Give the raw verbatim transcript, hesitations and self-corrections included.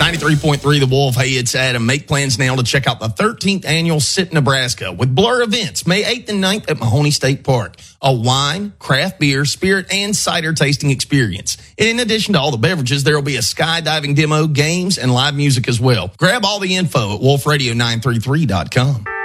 ninety-three point three The Wolf. Hey, it's Adam. Make plans now to check out the thirteenth annual Sit Nebraska with Blur events May eighth and ninth at Mahoney State Park. A wine, craft beer, spirit, and cider tasting experience. In addition to all the beverages, there will be a skydiving demo, games, and live music as well. Grab all the info at wolf radio nine three three dot com.